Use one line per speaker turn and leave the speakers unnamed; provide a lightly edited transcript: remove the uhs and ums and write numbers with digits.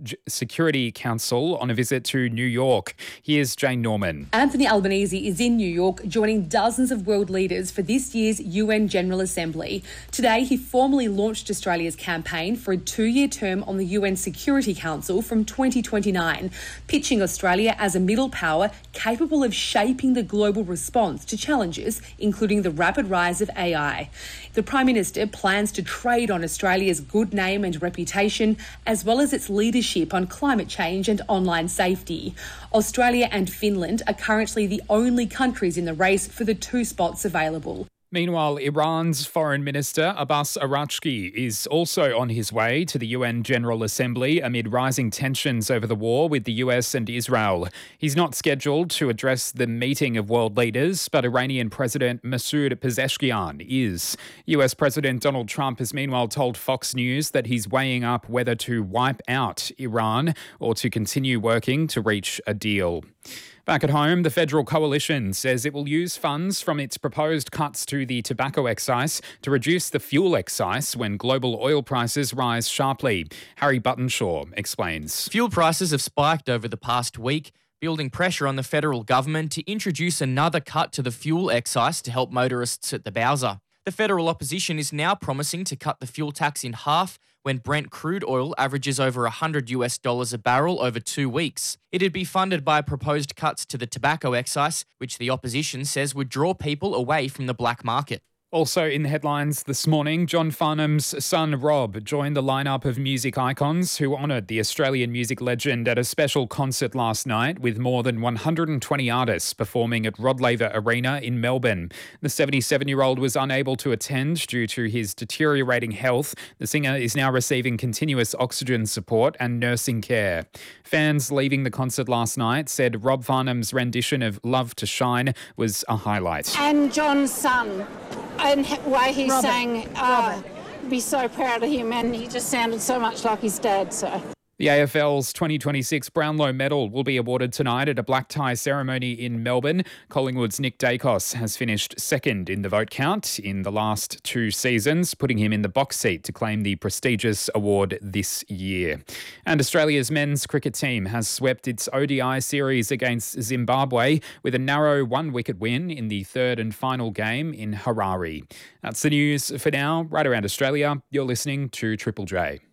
Security Council on a visit to New York. Here's Jane Norman.
Anthony Albanese is in New York joining dozens of world leaders for this year's UN General Assembly. Today, he formally launched Australia's campaign for a 2-year term on the UN Security Council from 2029, pitching Australia as a middle power capable of shaping the global response to challenges, including the rapid rise of AI. The Prime Minister plans to trade on Australia's good name and reputation, as well as its leadership on climate change and online safety. Australia and Finland are currently the only countries in the race for the 2 spots available.
Meanwhile, Iran's Foreign Minister Abbas Araghchi is also on his way to the UN General Assembly amid rising tensions over the war with the US and Israel. He's not scheduled to address the meeting of world leaders, but Iranian President Masoud Pezeshkian is. US President Donald Trump has meanwhile told Fox News that he's weighing up whether to wipe out Iran or to continue working to reach a deal. Back at home, the Federal Coalition says it will use funds from its proposed cuts to the tobacco excise to reduce the fuel excise when global oil prices rise sharply. Harry Buttonshaw explains.
Fuel prices have spiked over the past week, building pressure on the federal government to introduce another cut to the fuel excise to help motorists at the bowser. The federal opposition is now promising to cut the fuel tax in half when Brent crude oil averages over $100 a barrel over 2 weeks. It'd be funded by proposed cuts to the tobacco excise, which the opposition says would draw people away from the black market.
Also in the headlines this morning, John Farnham's son Rob joined the lineup of music icons who honoured the Australian music legend at a special concert last night with more than 120 artists performing at Rod Laver Arena in Melbourne. The 77-year-old was unable to attend due to his deteriorating health. The singer is now receiving continuous oxygen support and nursing care. Fans leaving the concert last night said Rob Farnham's rendition of Love to Shine was a highlight.
And John's son. And why he sang, be so proud of him, and he just sounded so much like his dad, so...
The AFL's 2026 Brownlow Medal will be awarded tonight at a black tie ceremony in Melbourne. Collingwood's Nick Dacos has finished second in the vote count in the last 2 seasons, putting him in the box seat to claim the prestigious award this year. And Australia's men's cricket team has swept its ODI series against Zimbabwe with a narrow 1-wicket win in the third and final game in Harare. That's the news for now. Right around Australia, you're listening to Triple J.